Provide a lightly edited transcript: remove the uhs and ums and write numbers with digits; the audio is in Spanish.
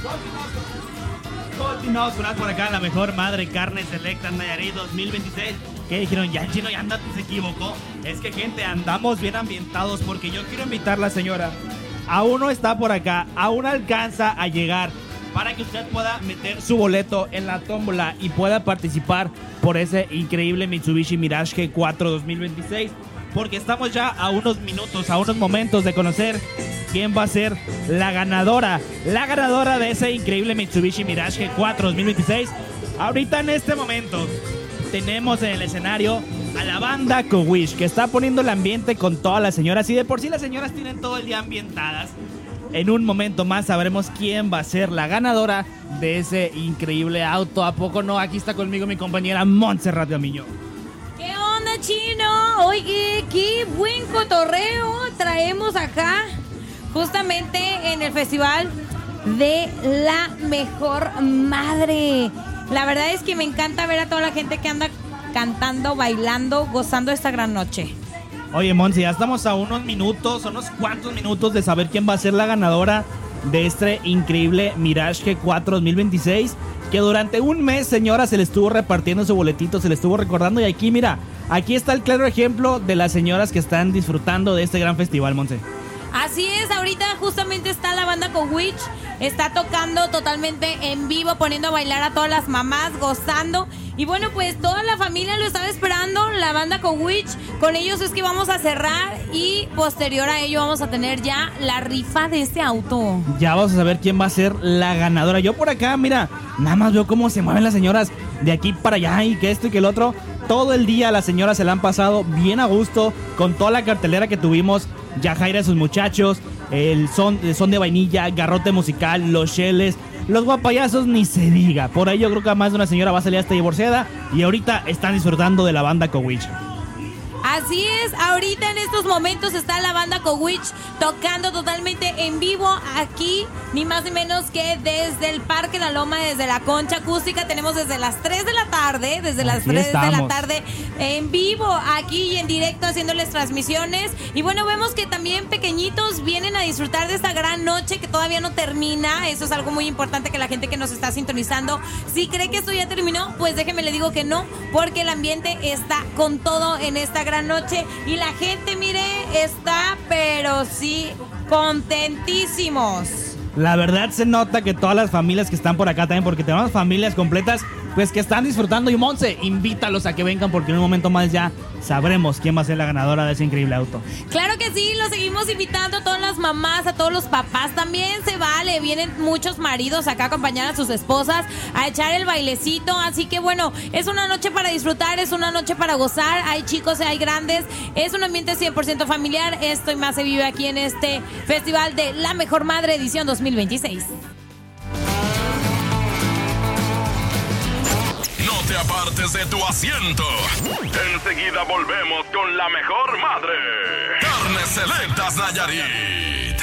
Continuamos por acá, la mejor madre carne selecta Nayarit 2026. ¿Qué dijeron? Ya el chino ya anda, se equivocó. Es que, gente, andamos bien ambientados porque yo quiero invitar a la señora. Aún no está por acá, aún alcanza a llegar para que usted pueda meter su boleto en la tómbola y pueda participar por ese increíble Mitsubishi Mirage G4 2026. Porque estamos ya a unos minutos, a unos momentos de conocer quién va a ser la ganadora de ese increíble Mitsubishi Mirage G4 2026. Ahorita en este momento tenemos en el escenario a la banda Cowish, que está poniendo el ambiente con todas las señoras. Y de por sí las señoras tienen todo el día ambientadas. En un momento más sabremos quién va a ser la ganadora de ese increíble auto. ¿A poco no? Aquí está conmigo mi compañera Montserrat Gamiño. ¿Qué onda, chino? Oye, qué buen cotorreo traemos acá, justamente en el festival de la mejor madre. La verdad es que me encanta ver a toda la gente que anda cantando, bailando, gozando esta gran noche. Oye, Monse, ya estamos a unos cuantos minutos de saber quién va a ser la ganadora de este increíble Mirage G4 2026, que durante un mes, señora, se le estuvo repartiendo su boletito, se le estuvo recordando. Y aquí, mira, aquí está el claro ejemplo de las señoras que están disfrutando de este gran festival, Monse. Así es, ahorita justamente está la banda Cowish, está tocando totalmente en vivo, poniendo a bailar a todas las mamás, gozando. Y bueno, pues toda la familia lo estaba esperando, la banda Cowish. Con ellos es que vamos a cerrar y posterior a ello vamos a tener ya la rifa de este auto. Ya vamos a saber quién va a ser la ganadora. Yo por acá, mira, nada más veo cómo se mueven las señoras de aquí para allá y que esto y que el otro. Todo el día las señoras se la han pasado bien a gusto con toda la cartelera que tuvimos. Yajaira y sus muchachos, el son de vainilla, garrote musical, los Shells, los guapayazos, ni se diga. Por ahí yo creo que más de una señora va a salir hasta divorciada y ahorita están disfrutando de la banda Cowish. Así es, ahorita en estos momentos está la banda Cowish tocando totalmente en vivo aquí, ni más ni menos que desde el Parque La Loma, desde la Concha Acústica. Tenemos desde las 3 de la tarde, en vivo aquí y en directo haciéndoles transmisiones. Y bueno, vemos que también pequeñitos vienen a disfrutar de esta gran noche que todavía no termina. Eso es algo muy importante que la gente que nos está sintonizando, si cree que esto ya terminó, pues déjeme le digo que no, porque el ambiente está con todo en esta gran noche y la gente, mire, está pero sí contentísimos. La verdad se nota que todas las familias que están por acá también, porque tenemos familias completas, pues que están disfrutando. Y Monse, invítalos a que vengan porque en un momento más ya sabremos quién va a ser la ganadora de ese increíble auto. Claro que sí, los seguimos invitando a todas las mamás, a todos los papás, también se vale. Vienen muchos maridos acá a acompañar a sus esposas, a echar el bailecito. Así que bueno, es una noche para disfrutar, es una noche para gozar. Hay chicos, hay grandes, es un ambiente 100% familiar. Esto y más se vive aquí en este festival de La Mejor Madre edición 2026. No te apartes de tu asiento. Enseguida volvemos con La Mejor Madre. Carnes Selectas Nayarit.